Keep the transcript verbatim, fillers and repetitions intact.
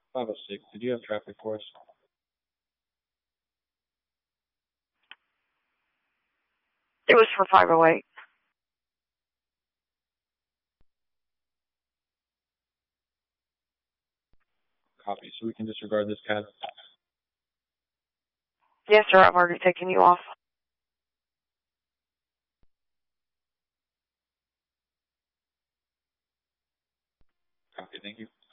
five oh six, did you have traffic for us? It was for five oh eight. Copy, so we can disregard this cab. Yes, sir, I've already taken you off. Copy, thank you.